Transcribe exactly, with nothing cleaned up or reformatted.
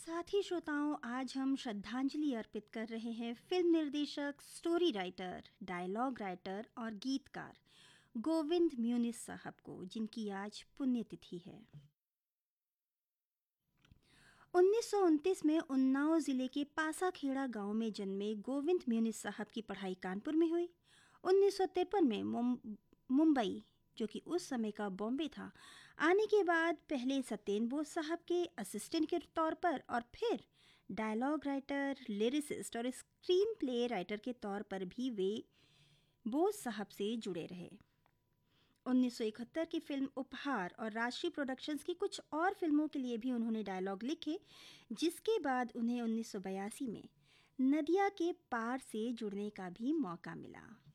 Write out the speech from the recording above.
साथी श्रोताओं, आज हम श्रद्धांजलि अर्पित कर रहे हैं फिल्म निर्देशक, स्टोरी राइटर, डायलॉग राइटर और गीतकार गोविंद म्यूनिस साहब को, जिनकी आज पुण्यतिथि है। उन्नीस सौ उनतीस में उन्नाव जिले के पासाखेड़ा गांव में जन्मे गोविंद म्यूनिस साहब की पढ़ाई कानपुर में हुई। उन्नीस सौ तिरपन में मुं- मुंबई, जो कि उस समय का बॉम्बे था, आने के बाद पहले सत्येंद्र बोस साहब के असिस्टेंट के तौर पर और फिर डायलॉग राइटर, लिरिसिस्ट और स्क्रीन प्ले राइटर के तौर पर भी वे बोस साहब से जुड़े रहे। उन्नीस सौ इकहत्तर की फिल्म उपहार और राष्ट्रीय प्रोडक्शंस की कुछ और फिल्मों के लिए भी उन्होंने डायलॉग लिखे, जिसके बाद उन्हें उन्नीस सौ बयासी में नदिया के पार से जुड़ने का भी मौका मिला।